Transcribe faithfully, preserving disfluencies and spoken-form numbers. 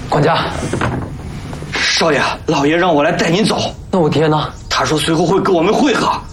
管家， 少爷，老爷让我来带您走。 那我爹呢？ 他说随后会跟我们会合。